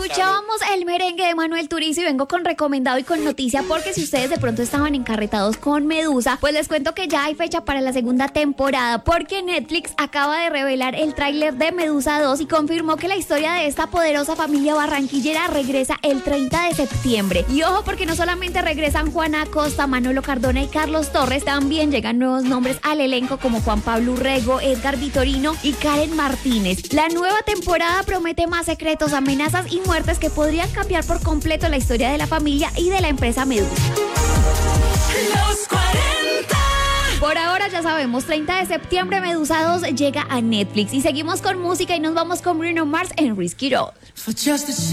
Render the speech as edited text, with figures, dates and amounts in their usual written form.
Escuchábamos el merengue de Manuel Turizo y vengo con recomendado y con noticia porque si ustedes de pronto estaban encarretados con Medusa, pues les cuento que ya hay fecha para la segunda temporada porque Netflix acaba de revelar el tráiler de Medusa 2 y confirmó que la historia de esta poderosa familia barranquillera regresa el 30 de septiembre. Y ojo porque no solamente regresan Juana Acosta, Manolo Cardona y Carlos Torres, también llegan nuevos nombres al elenco como Juan Pablo Urrego, Edgar Vitorino y Karen Martínez. La nueva temporada promete más secretos, amenazas y muertes que podrían cambiar por completo la historia de la familia y de la empresa Medusa. Los 40. Por ahora ya sabemos, 30 de septiembre Medusa 2 llega a Netflix y seguimos con música y nos vamos con Bruno Mars en Risk It All.